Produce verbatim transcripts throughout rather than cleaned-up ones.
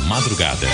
madrugada.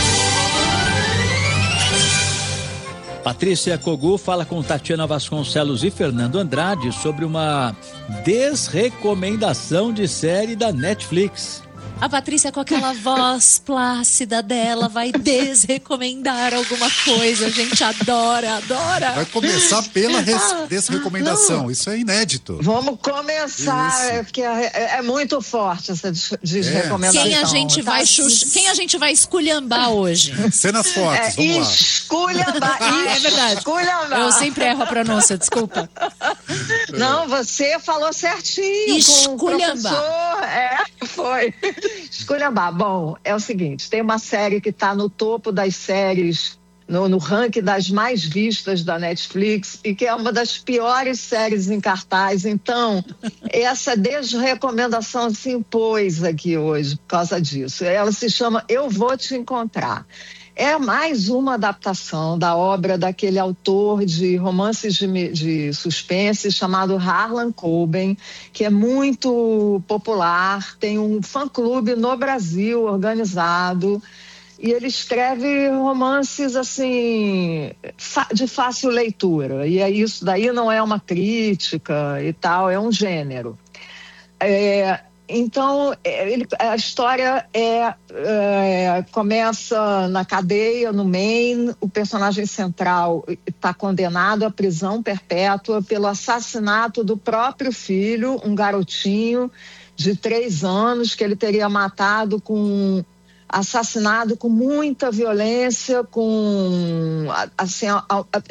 Patrícia Kogu fala com Tatiana Vasconcelos e Fernando Andrade sobre uma desrecomendação de série da Netflix. A Patrícia, com aquela voz plácida dela, vai desrecomendar alguma coisa. A gente adora, adora. Vai começar pela res- desrecomendação. Isso é inédito. Vamos começar, é, porque é, é muito forte essa des- desrecomendação. Quem a gente tá? vai chux... Quem a gente vai esculhambar hoje? Cenas fortes, É, vamos lá. esculhambar. Ah, é verdade. Esculhambar. Eu sempre erro a pronúncia, desculpa. Não, você falou certinho. Esculhambar. Com o professor. É, foi. Esculhambar. Bom, é o seguinte, tem uma série que está no topo das séries, no, no ranking das mais vistas da Netflix, e que é uma das piores séries em cartaz. Então, essa desrecomendação se impôs aqui hoje por causa disso. Ela se chama Eu Vou Te Encontrar. É mais uma adaptação da obra daquele autor de romances de, de suspense chamado Harlan Coben, que é muito popular, tem um fã-clube no Brasil organizado, e ele escreve romances assim de fácil leitura, e é isso daí, não é uma crítica e tal, é um gênero. É, Então, ele, a história é, é, começa na cadeia, no Maine. O personagem central está condenado à prisão perpétua pelo assassinato do próprio filho, um garotinho de três anos, que ele teria matado com... assassinado com muita violência, com assim, a, a, a,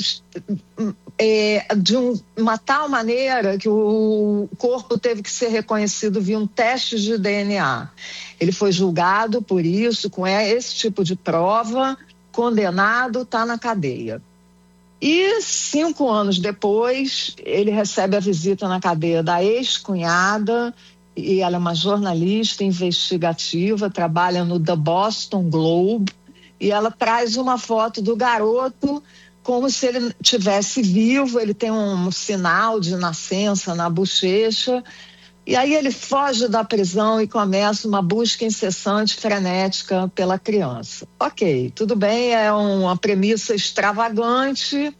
é, de um, uma tal maneira que o corpo teve que ser reconhecido via um teste de D N A. Ele foi julgado por isso, com esse tipo de prova, condenado, está na cadeia. E cinco anos depois, ele recebe a visita na cadeia da ex-cunhada, e ela é uma jornalista investigativa, trabalha no The Boston Globe, e ela traz uma foto do garoto como se ele tivesse vivo. Ele tem um sinal de nascença na bochecha, e aí ele foge da prisão e começa uma busca incessante, frenética pela criança. Ok, tudo bem, é uma premissa extravagante,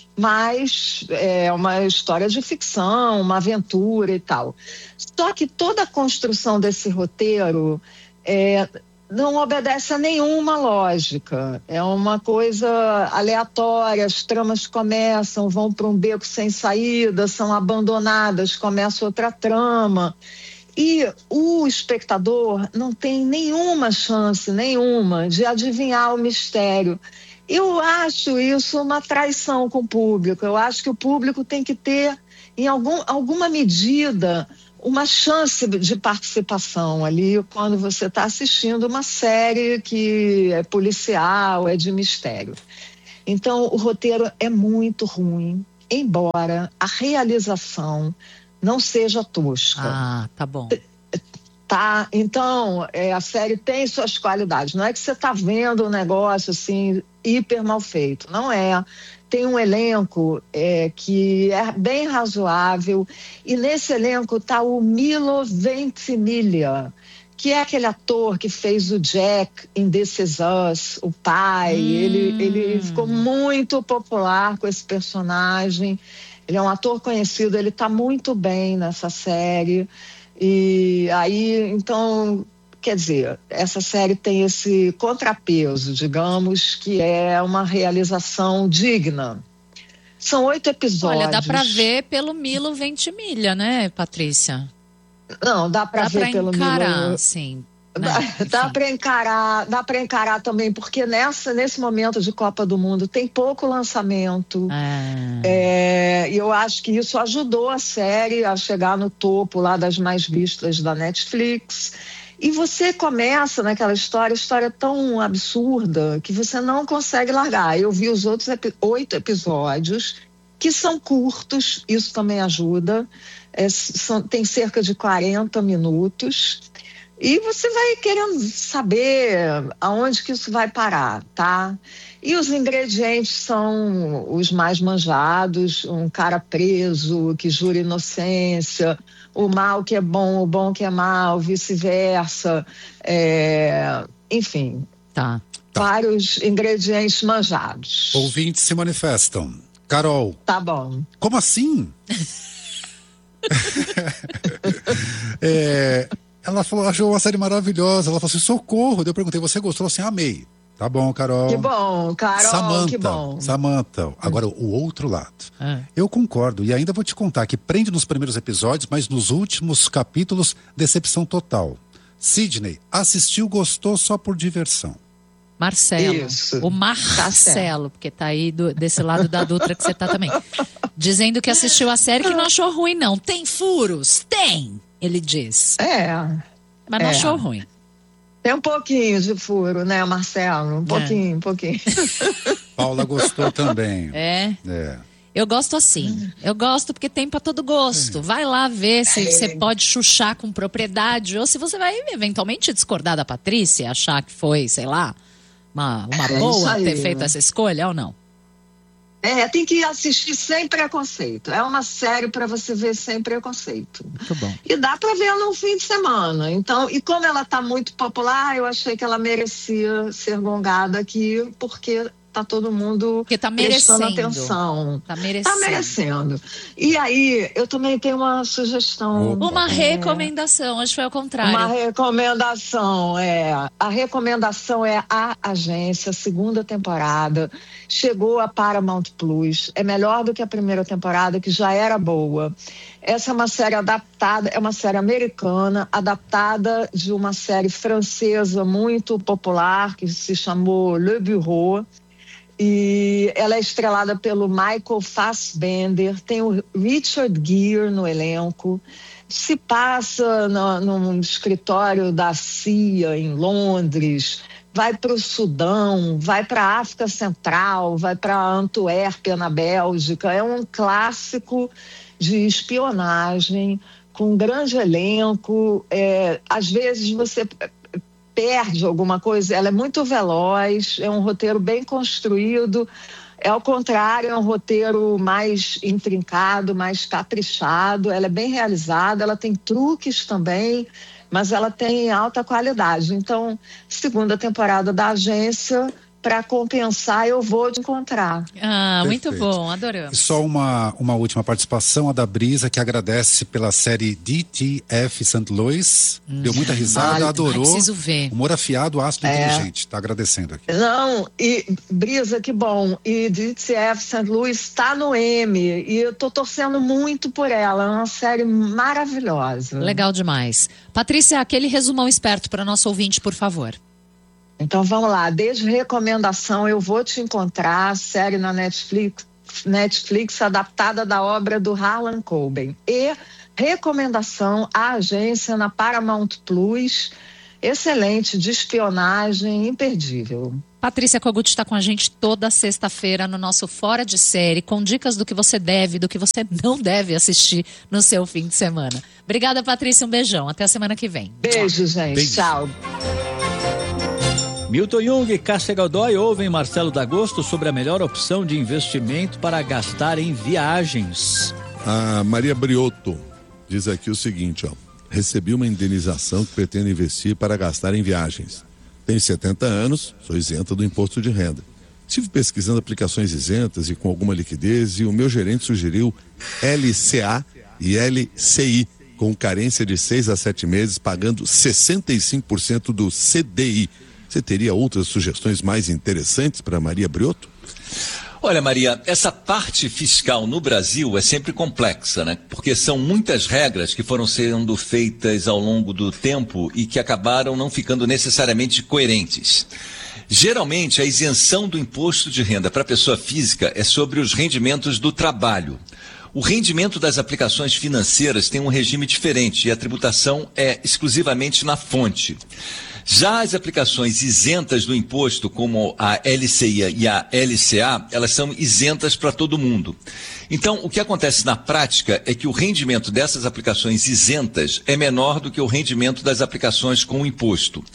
mas é uma história de ficção, uma aventura e tal. Só que toda a construção desse roteiro é, não obedece a nenhuma lógica. É uma coisa aleatória, as tramas começam, vão para um beco sem saída, são abandonadas, começa outra trama. E o espectador não tem nenhuma chance, nenhuma, de adivinhar o mistério. Eu acho isso uma traição com o público. Eu acho que o público tem que ter, em algum, alguma medida, uma chance de participação ali quando você está assistindo uma série que é policial, é de mistério. Então, o roteiro é muito ruim, embora a realização não seja tosca. Ah, tá bom. Tá, então é, a série tem suas qualidades. Não é que você está vendo um negócio assim hiper mal feito, não é. Tem um elenco é, que é bem razoável, e nesse elenco está o Milo Ventimiglia, que é aquele ator que fez o Jack em This Is Us, o pai. Hum. Ele, ele ficou muito popular com esse personagem. Ele é um ator conhecido, ele está muito bem nessa série. E aí, então, quer dizer, essa série tem esse contrapeso, digamos, que é uma realização digna. São oito episódios. Olha, dá para ver pelo Milo Ventimiglia, né, Patrícia? Não, dá para ver pra pelo encarar, Milo. sim. Dá, dá para encarar, dá para encarar também, porque nessa, nesse momento de Copa do Mundo tem pouco lançamento. Ah. É, e eu acho que isso ajudou a série a chegar no topo lá das mais vistas da Netflix. E você começa naquela história, história tão absurda que você não consegue largar. Eu vi os outros epi- oito episódios, que são curtos, isso também ajuda. É, são, tem cerca de quarenta minutos. E você vai querendo saber aonde que isso vai parar, tá? E os ingredientes são os mais manjados: um cara preso que jura inocência, o mal que é bom, o bom que é mal, vice-versa. É, enfim, Tá. Tá. Vários ingredientes manjados. Ouvintes se manifestam. Carol. Tá bom. Como assim? é, ela falou, achou uma série maravilhosa. Ela falou assim, socorro. Eu perguntei, você gostou? Assim, amei. Tá bom, Carol. Que bom, Carol, Samantha, que bom. Samantha, agora o outro lado. Ah. Eu concordo, e ainda vou te contar que prende nos primeiros episódios, mas nos últimos capítulos, decepção total. Sidney, assistiu, gostou só por diversão. Marcelo. Isso. O Marcelo, Tá porque tá aí do, desse lado da Dutra que você tá também. Dizendo que assistiu a série que não achou ruim, não. Tem furos? Tem, ele diz. É. Mas não é. achou ruim. Tem um pouquinho de furo, né, Marcelo? Um pouquinho, um pouquinho. Paula gostou também. É. É. Eu gosto assim. Eu gosto porque tem pra todo gosto. Vai lá ver se você pode chuchar com propriedade ou se você vai eventualmente discordar da Patrícia, achar que foi, sei lá, uma, uma É isso boa aí, ter feito né? essa escolha ou não. É, tem que assistir sem preconceito. É uma série para você ver sem preconceito. Muito bom. E dá para ver no fim de semana. Então, e como ela tá muito popular, eu achei que ela merecia ser gongada aqui, porque tá todo mundo Porque tá prestando merecendo. atenção. Tá merecendo. Tá merecendo. E aí, eu também tenho uma sugestão. Opa. Uma recomendação, acho que foi ao contrário. Uma recomendação, é. A recomendação é A Agência, segunda temporada. Chegou a Paramount Plus. É melhor do que a primeira temporada, que já era boa. Essa é uma série adaptada, é uma série americana, adaptada de uma série francesa muito popular, que se chamou Le Bureau. E ela é estrelada pelo Michael Fassbender, tem o Richard Gere no elenco. Se passa no, num escritório da C I A em Londres, vai para o Sudão, vai para a África Central, vai para Antuérpia, na Bélgica. É um clássico de espionagem, com um grande elenco. É, às vezes você perde alguma coisa, ela é muito veloz, é um roteiro bem construído. É ao contrário, é um roteiro mais intrincado, mais caprichado, ela é bem realizada, ela tem truques também, mas ela tem alta qualidade. Então, segunda temporada da Agência, para compensar, eu vou te encontrar. Ah, muito Perfeito. bom, E adoramos. só uma, uma última participação, a da Brisa, que agradece pela série D T F Saint Louis. Deu muita risada, Ai, adorou. ai, preciso ver. Humor afiado, ácido, É. inteligente. Tá agradecendo aqui. Não, e Brisa, que bom. E D T F Saint Louis está no M. E eu tô torcendo muito por ela. É uma série maravilhosa. Legal demais. Patrícia, aquele resumão esperto para nosso ouvinte, por favor. Então vamos lá, desde recomendação eu vou te encontrar, série na Netflix, Netflix adaptada da obra do Harlan Coben. E recomendação, A Agência na Paramount Plus, excelente, de espionagem, imperdível. Patrícia Kogut está com a gente toda sexta-feira no nosso Fora de Série, com dicas do que você deve, do que você não deve assistir no seu fim de semana. Obrigada, Patrícia, um beijão. Até a semana que vem. Beijo, gente. Beijo. Tchau. Milton Jung e Cássia Godoy ouvem Marcelo D'Agosto sobre a melhor opção de investimento para gastar em viagens. A Maria Briotto diz aqui o seguinte, ó. Recebi uma indenização que pretendo investir para gastar em viagens. Tenho setenta anos, sou isenta do imposto de renda. Estive pesquisando aplicações isentas e com alguma liquidez e o meu gerente sugeriu L C A e L C I, com carência de seis a sete meses, pagando sessenta e cinco por cento do C D I. Você teria outras sugestões mais interessantes para Maria Briotto? Olha, Maria, essa parte fiscal no Brasil é sempre complexa, né? Porque são muitas regras que foram sendo feitas ao longo do tempo e que acabaram não ficando necessariamente coerentes. Geralmente, a isenção do imposto de renda para a pessoa física é sobre os rendimentos do trabalho. O rendimento das aplicações financeiras tem um regime diferente e a tributação é exclusivamente na fonte. Já as aplicações isentas do imposto, como a L C I e a L C A, elas são isentas para todo mundo. Então, o que acontece na prática é que o rendimento dessas aplicações isentas é menor do que o rendimento das aplicações com imposto.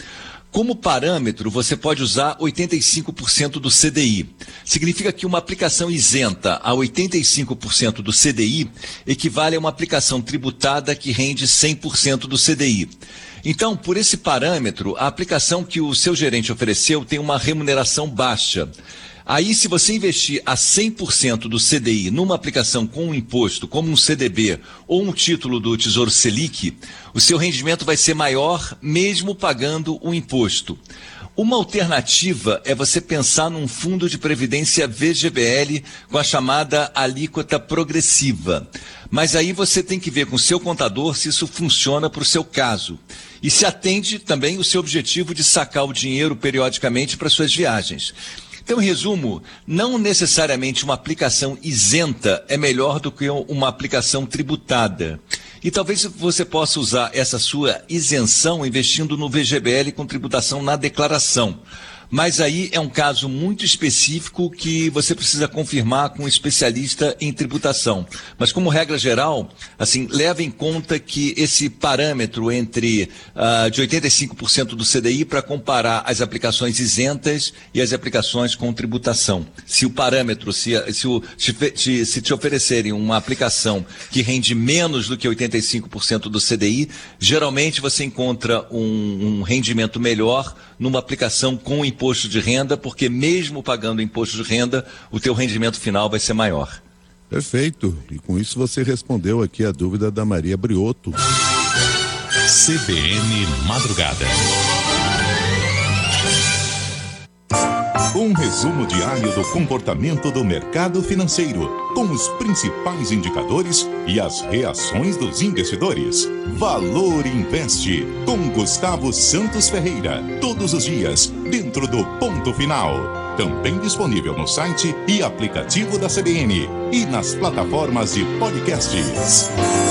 Como parâmetro, você pode usar oitenta e cinco por cento do C D I. Significa que uma aplicação isenta a oitenta e cinco por cento do C D I equivale a uma aplicação tributada que rende cem por cento do C D I. Então, por esse parâmetro, a aplicação que o seu gerente ofereceu tem uma remuneração baixa. Aí, se você investir a cem por cento do C D I numa aplicação com um imposto, como um C D B ou um título do Tesouro Selic, o seu rendimento vai ser maior mesmo pagando o imposto. Uma alternativa é você pensar num fundo de previdência V G B L com a chamada alíquota progressiva. Mas aí você tem que ver com o seu contador se isso funciona para o seu caso. E se atende também o seu objetivo de sacar o dinheiro periodicamente para suas viagens. Então, em resumo, não necessariamente uma aplicação isenta é melhor do que uma aplicação tributada. E talvez você possa usar essa sua isenção investindo no V G B L com tributação na declaração. Mas aí é um caso muito específico que você precisa confirmar com um especialista em tributação. Mas como regra geral, assim, leve em conta que esse parâmetro entre uh, de oitenta e cinco por cento do C D I para comparar as aplicações isentas e as aplicações com tributação. Se o parâmetro, se, se, o, se, se te oferecerem uma aplicação que rende menos do que oitenta e cinco por cento do C D I, geralmente você encontra um, um rendimento melhor numa aplicação com imposto de renda, porque mesmo pagando imposto de renda, o teu rendimento final vai ser maior. Perfeito. E com isso você respondeu aqui a dúvida da Maria Briotto. C B N Madrugada. Um resumo diário do comportamento do mercado financeiro, com os principais indicadores e as reações dos investidores. Valor Investe, com Gustavo Santos Ferreira, todos os dias, dentro do Ponto Final. Também disponível no site e aplicativo da C B N e nas plataformas de podcasts.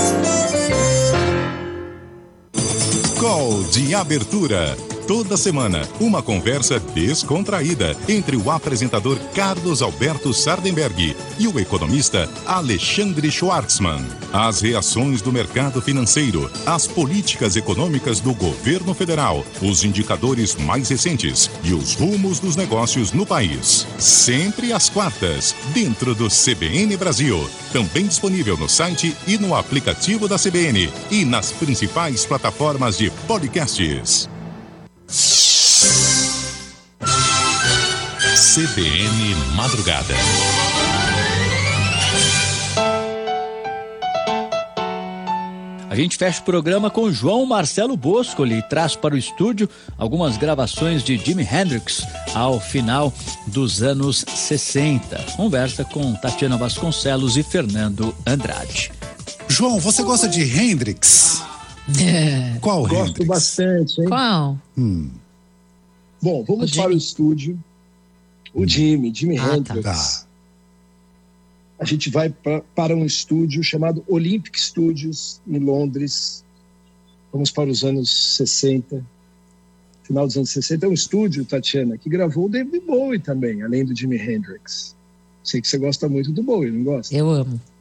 Call de abertura. Toda semana, uma conversa descontraída entre o apresentador Carlos Alberto Sardenberg e o economista Alexandre Schwartzman. As reações do mercado financeiro, as políticas econômicas do governo federal, os indicadores mais recentes e os rumos dos negócios no país. Sempre às quartas, dentro do C B N Brasil. Também disponível no site e no aplicativo da C B N e nas principais plataformas de podcasts. C B N Madrugada. A gente fecha o programa com João Marcelo Boscoli e traz para o estúdio algumas gravações de Jimi Hendrix ao final dos anos sessenta. Conversa com Tatiana Vasconcelos e Fernando Andrade. João, você gosta de Hendrix? É. Qual Gosto Hendrix? bastante, hein? Qual? Hum. Bom, vamos O para o Jimi. estúdio. O Jimi, Jimi Ah, Hendrix. tá. A gente vai pra, para um estúdio chamado Olympic Studios, em Londres. Vamos para os anos sessenta. Final dos anos sessenta. É um estúdio, Tatiana, que gravou o David Bowie também, além do Jimi Hendrix. Sei que você gosta muito do Bowie, não gosta? Eu amo.